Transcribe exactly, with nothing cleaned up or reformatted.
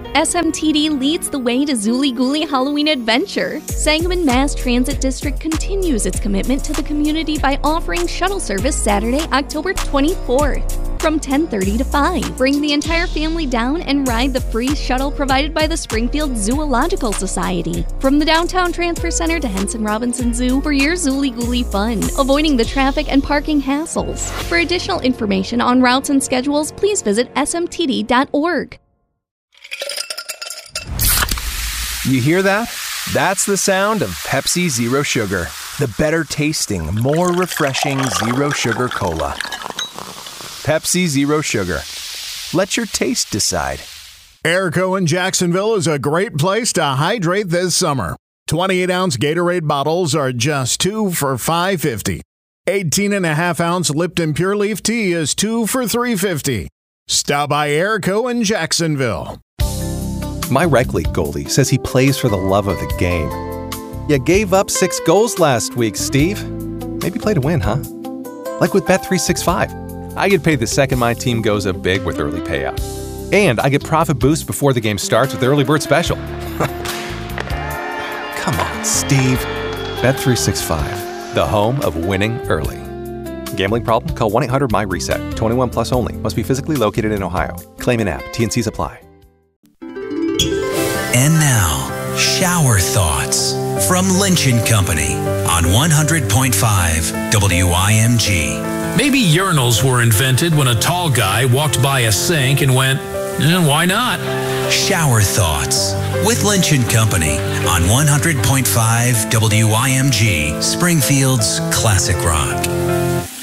S M T D leads the way to Zooly Gooly Halloween Adventure. Sangamon Mass Transit District continues its commitment to the community by offering shuttle service Saturday, October twenty-fourth from ten thirty to five. Bring the entire family down and ride the free shuttle provided by the Springfield Zoological Society. From the Downtown Transfer Center to Henson Robinson Zoo for your Zooly Gooly fun, avoiding the traffic and parking hassles. For additional information on routes and schedules, please visit S M T D dot org. You hear that? That's the sound of Pepsi Zero Sugar. The better tasting, more refreshing Zero Sugar Cola. Pepsi Zero Sugar. Let your taste decide. Airco in Jacksonville is a great place to hydrate this summer. twenty-eight ounce Gatorade bottles are just two for five dollars and fifty cents. eighteen and a half ounce Lipton Pure Leaf Tea is two for three dollars and fifty cents. Stop by Airco in Jacksonville. My rec league goalie says he plays for the love of the game. You gave up six goals last week, Steve. Maybe play to win, huh? Like with Bet three sixty-five. I get paid the second my team goes up big with early payout. And I get profit boost before the game starts with the early bird special. Come on, Steve. Bet three sixty-five, the home of winning early. Gambling problem? Call one eight hundred M Y reset. twenty-one plus only. Must be physically located in Ohio. Claim in app. T N Cs apply. And now, shower thoughts from Lynch and Company on one hundred point five W I M G. Maybe urinals were invented when a tall guy walked by a sink and went, eh, why not? Shower thoughts with Lynch and Company on one hundred point five W I M G, Springfield's classic rock.